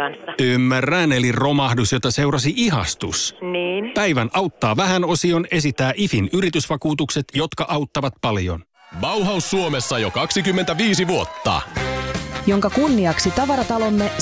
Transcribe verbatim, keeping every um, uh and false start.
kanssa. Ymmärrän, eli romahdus, jota seurasi ihastus. Niin. Päivän auttaa vähän -osion esittää I F In yritysvakuutukset, jotka auttavat paljon. Bauhaus Suomessa jo kaksikymmentäviisi vuotta. Jonka kunniaksi tavaratalomme